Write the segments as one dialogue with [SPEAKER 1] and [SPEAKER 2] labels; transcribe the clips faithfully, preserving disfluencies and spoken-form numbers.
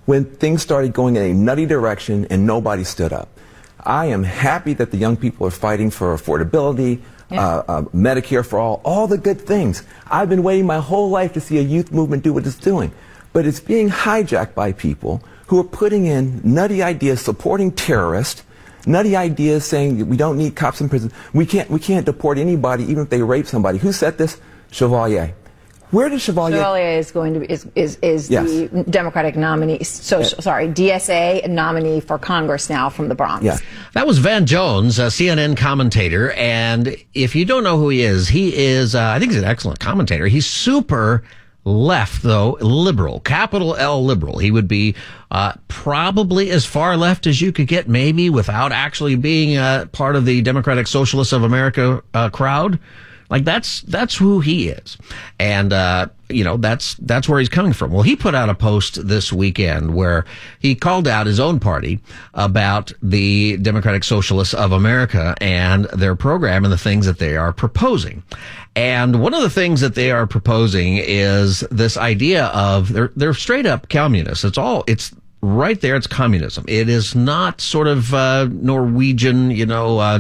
[SPEAKER 1] when things started going in a nutty direction and nobody stood up. I am happy that the young people are fighting for affordability, yeah. uh, uh, Medicare for all, all the good things. I've been waiting my whole life to see a youth movement do what it's doing. But it's being hijacked by people who are putting in nutty ideas supporting terrorists, nutty ideas saying that we don't need cops in prison. We can't, we can't deport anybody even if they rape somebody. Who said this? Chevalier. Where did Chevalier...
[SPEAKER 2] Chevalier is going to be, is, is, is
[SPEAKER 1] yes.
[SPEAKER 2] the Democratic nominee, so,
[SPEAKER 1] yes.
[SPEAKER 2] sorry, D S A nominee for Congress now from the Bronx.
[SPEAKER 1] Yes.
[SPEAKER 3] That was Van Jones, a C N N commentator, and if you don't know who he is, he is, uh, I think he's an excellent commentator. He's super left, though, liberal, capital L liberal. He would be uh, probably as far left as you could get, maybe, without actually being uh, part of the Democratic Socialists of America uh, crowd. Like, that's that's who he is. And, uh, you know, that's that's where he's coming from. Well, he put out a post this weekend where he called out his own party about the Democratic Socialists of America and their program and the things that they are proposing. And one of the things that they are proposing is this idea of they're they're straight up communists. It's all it's right there. It's communism. It is not sort of uh, Norwegian, you know, uh,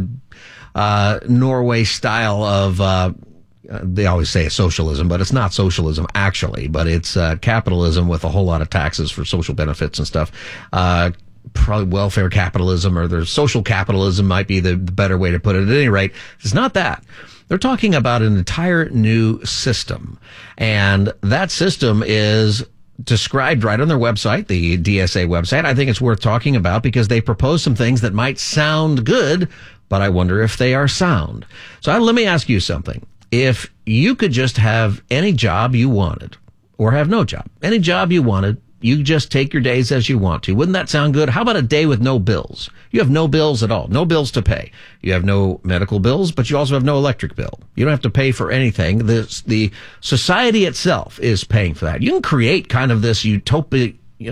[SPEAKER 3] uh, Norway style of. Uh, they always say socialism, but it's not socialism actually. But it's uh, capitalism with a whole lot of taxes for social benefits and stuff. Uh, probably welfare capitalism or their social capitalism might be the, the better way to put it. At any rate, it's not that. They're talking about an entire new system, and that system is described right on their website, the D S A website. I think it's worth talking about because they propose some things that might sound good, but I wonder if they are sound. So uh, let me ask you something. If you could just have any job you wanted, or have no job, any job you wanted, you just take your days as you want to. Wouldn't that sound good? How about a day with no bills? You have no bills at all. No bills to pay. You have no medical bills, but you also have no electric bill. You don't have to pay for anything. The, the society itself is paying for that. You can create kind of this utopia,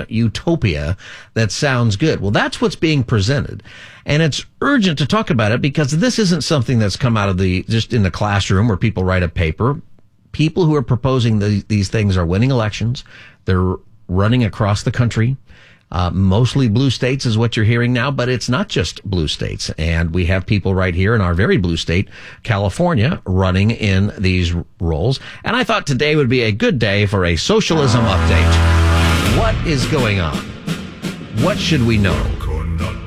[SPEAKER 3] utopia that sounds good. Well, that's what's being presented. And it's urgent to talk about it because this isn't something that's come out of the, just in the classroom where people write a paper. People who are proposing the, these things are winning elections. They're running across the country. Uh, mostly blue states is what you're hearing now, but it's not just blue states. And we have people right here in our very blue state, California, running in these roles. And I thought today would be a good day for a socialism update. What is going on? What should we know?